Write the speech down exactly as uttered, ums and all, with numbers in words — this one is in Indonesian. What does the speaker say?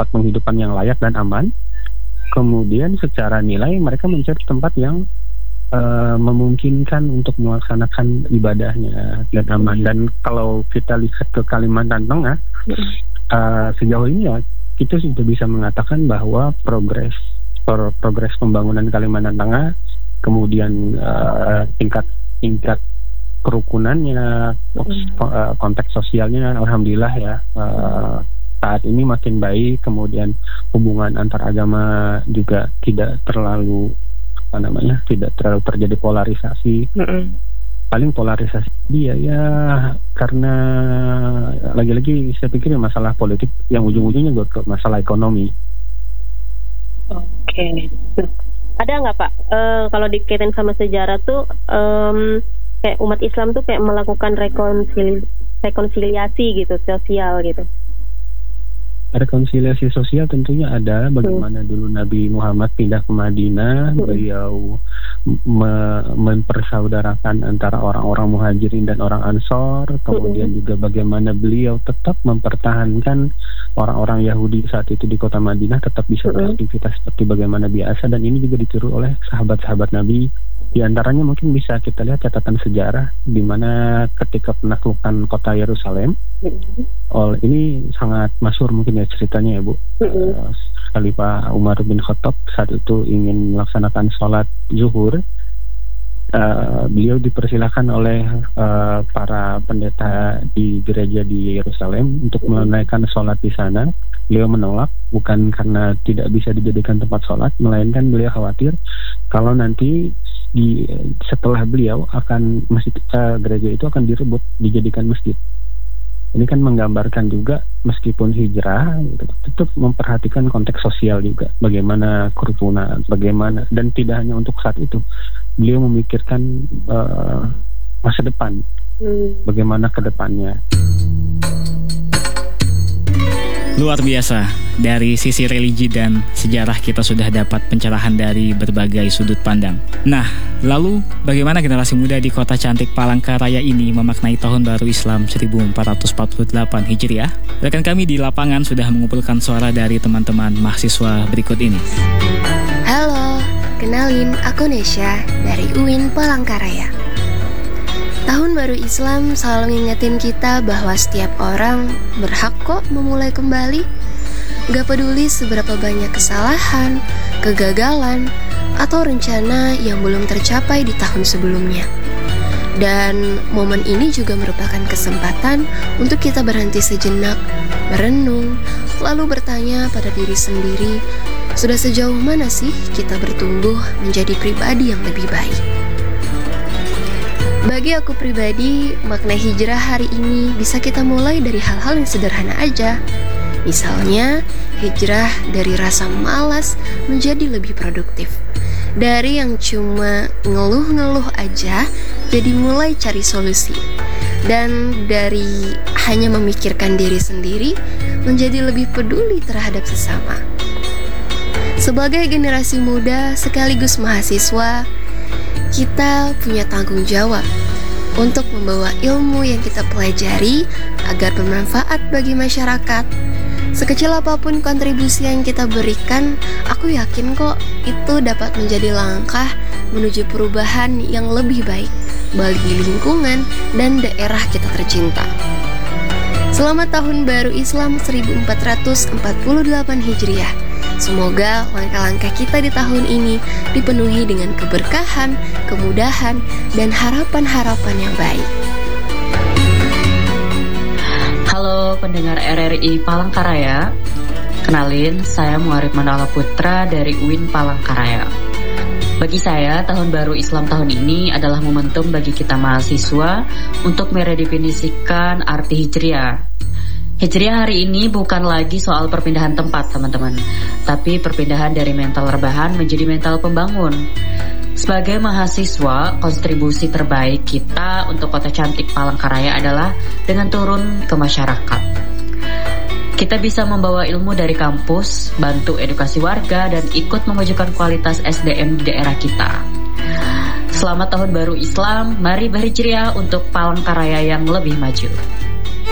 tempat penghidupan yang layak dan aman. Kemudian secara nilai mereka mencari tempat yang uh, memungkinkan untuk melaksanakan ibadahnya dan aman. Dan kalau kita lihat ke Kalimantan Tengah, uh, sejauh ini ya kita sudah bisa mengatakan bahwa progres pro, progres pembangunan Kalimantan Tengah, kemudian uh, tingkat tingkat kerukunannya, konteks sosialnya, alhamdulillah ya uh, saat ini makin baik. Kemudian hubungan antar agama juga tidak terlalu apa namanya, tidak terlalu terjadi polarisasi. Mm-hmm. Paling polarisasi dia ya karena lagi-lagi saya pikir masalah politik yang ujung-ujungnya juga ke masalah ekonomi. Oke. Okay. Ada nggak Pak? Uh, kalau dikaitin sama sejarah tuh. Um, kayak umat Islam tuh kayak melakukan rekonsili- rekonsiliasi gitu, sosial gitu. Rekonsiliasi sosial tentunya ada. Bagaimana hmm. dulu Nabi Muhammad pindah ke Madinah, hmm. beliau me- mempersaudarakan antara orang-orang muhajirin dan orang ansor. Kemudian hmm. juga bagaimana beliau tetap mempertahankan orang-orang Yahudi saat itu di kota Madinah tetap bisa hmm. beraktivitas seperti bagaimana biasa. Dan ini juga ditiru oleh sahabat-sahabat Nabi. Di antaranya mungkin bisa kita lihat catatan sejarah di mana ketika penaklukan kota Yerusalem, mm-hmm. oh, ini sangat masyhur mungkin ya ceritanya ya Bu. Mm-hmm. Uh, Khalifah Umar bin Khattab saat itu ingin melaksanakan sholat zuhur, uh, beliau dipersilakan oleh uh, para pendeta di gereja di Yerusalem untuk menunaikan sholat di sana. Beliau menolak bukan karena tidak bisa dijadikan tempat sholat, melainkan beliau khawatir kalau nanti di setelah beliau akan masjid uh, gereja itu akan direbut dijadikan masjid. Ini kan menggambarkan juga meskipun hijrah gitu, tetap memperhatikan konteks sosial juga, bagaimana kerukunan, bagaimana, dan tidak hanya untuk saat itu, beliau memikirkan uh, masa depan, hmm. bagaimana ke depannya. Luar biasa, dari sisi religi dan sejarah kita sudah dapat pencerahan dari berbagai sudut pandang. Nah, lalu bagaimana generasi muda di kota cantik Palangkaraya ini memaknai tahun baru Islam seribu empat ratus empat puluh delapan Hijriah? Rekan kami di lapangan sudah mengumpulkan suara dari teman-teman mahasiswa berikut ini. Halo, kenalin aku Nesya dari U I N Palangkaraya. Tahun baru Islam selalu ngingetin kita bahwa setiap orang berhak kok memulai kembali. Gak peduli seberapa banyak kesalahan, kegagalan, atau rencana yang belum tercapai di tahun sebelumnya. Dan momen ini juga merupakan kesempatan untuk kita berhenti sejenak, merenung, lalu bertanya pada diri sendiri, sudah sejauh mana sih kita bertumbuh menjadi pribadi yang lebih baik? Bagi aku pribadi, makna hijrah hari ini bisa kita mulai dari hal-hal yang sederhana aja. Misalnya, hijrah dari rasa malas menjadi lebih produktif. Dari yang cuma ngeluh-ngeluh aja, jadi mulai cari solusi. Dan dari hanya memikirkan diri sendiri, menjadi lebih peduli terhadap sesama. Sebagai generasi muda sekaligus mahasiswa, kita punya tanggung jawab untuk membawa ilmu yang kita pelajari agar bermanfaat bagi masyarakat. Sekecil apapun kontribusi yang kita berikan, aku yakin kok itu dapat menjadi langkah menuju perubahan yang lebih baik bagi lingkungan dan daerah kita tercinta. Selamat Tahun Baru Islam seribu empat ratus empat puluh delapan Hijriah. Semoga langkah-langkah kita di tahun ini dipenuhi dengan keberkahan, kemudahan, dan harapan-harapan yang baik. Halo pendengar R R I Palangkaraya. Kenalin, saya Muarif Mandala Putra dari U I N Palangkaraya. Bagi saya, Tahun Baru Islam tahun ini adalah momentum bagi kita mahasiswa untuk meredefinisikan arti hijriah. Hijriah hari ini bukan lagi soal perpindahan tempat, teman-teman, tapi perpindahan dari mental rebahan menjadi mental pembangun. Sebagai mahasiswa, kontribusi terbaik kita untuk kota cantik Palangkaraya adalah dengan turun ke masyarakat. Kita bisa membawa ilmu dari kampus, bantu edukasi warga, dan ikut memajukan kualitas S D M di daerah kita. Selamat Tahun Baru Islam, mari berhijriah untuk Palangkaraya yang lebih maju.